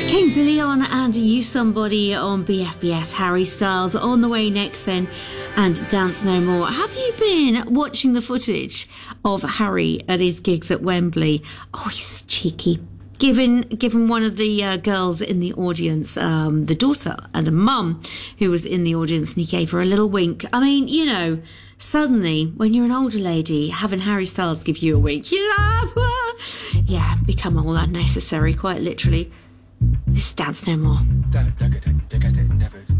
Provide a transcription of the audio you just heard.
Kings of Leon and You Somebody on BFBS. Harry Styles on the way next then, and Dance No More. Have you been watching the footage of Harry at his gigs at Wembley? Oh, he's cheeky. Given one of the girls in the audience, the daughter and a mum who was in the audience, and he gave her a little wink. I mean, you know, suddenly when you're an older lady, having Harry Styles give you a wink, you know, yeah, become all unnecessary, quite literally. This Dance No More.